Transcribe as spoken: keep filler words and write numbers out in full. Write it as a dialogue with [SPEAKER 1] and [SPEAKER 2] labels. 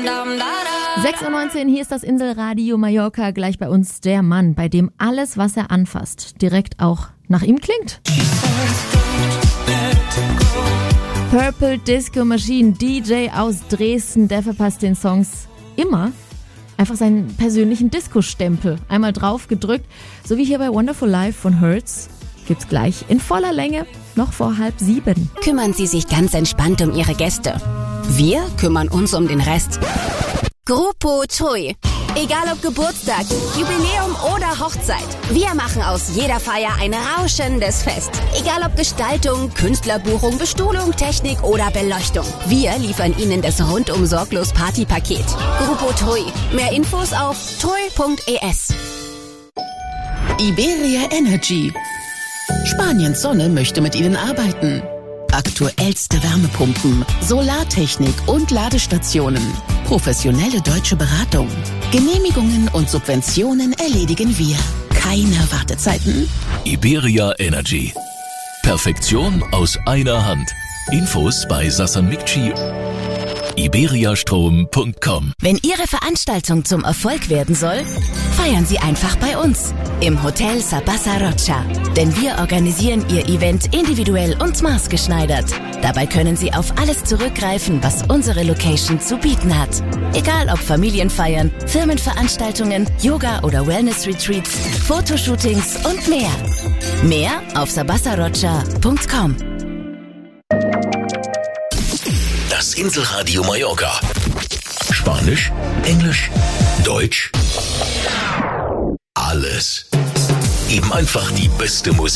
[SPEAKER 1] sechs Uhr neunzehn, hier ist das Inselradio Mallorca, gleich bei uns der Mann, bei dem alles, was er anfasst, direkt auch nach ihm klingt. Purple Disco Machine, D J aus Dresden, der verpasst den Songs immer einfach seinen persönlichen Disco-Stempel. Einmal drauf gedrückt, so wie hier bei Wonderful Life von Hertz. Gibt's gleich in voller Länge, noch vor halb sieben.
[SPEAKER 2] Kümmern Sie sich ganz entspannt um Ihre Gäste. Wir kümmern uns um den Rest. Grupo Tui. Egal ob Geburtstag, Jubiläum oder Hochzeit. Wir machen aus jeder Feier ein rauschendes Fest. Egal ob Gestaltung, Künstlerbuchung, Bestuhlung, Technik oder Beleuchtung. Wir liefern Ihnen das rundum sorglos Partypaket. Grupo Tui. Mehr Infos auf tui punkt es.
[SPEAKER 3] Iberia Energy. Spaniens Sonne möchte mit Ihnen arbeiten. Aktuellste Wärmepumpen, Solartechnik und Ladestationen. Professionelle deutsche Beratung. Genehmigungen und Subventionen erledigen wir. Keine Wartezeiten.
[SPEAKER 4] Iberia Energy. Perfektion aus einer Hand. Infos bei Sassan Mikci. iberiastrom punkt com.
[SPEAKER 2] Wenn Ihre Veranstaltung zum Erfolg werden soll, feiern Sie einfach bei uns im Hotel Sabasa Rocha. Denn wir organisieren Ihr Event individuell und maßgeschneidert. Dabei können Sie auf alles zurückgreifen, was unsere Location zu bieten hat. Egal ob Familienfeiern, Firmenveranstaltungen, Yoga- oder Wellness-Retreats, Fotoshootings und mehr. Mehr auf sabasa rocha punkt com.
[SPEAKER 4] Das Inselradio Mallorca. Spanisch, Englisch, Deutsch. Alles. Eben einfach die beste Musik.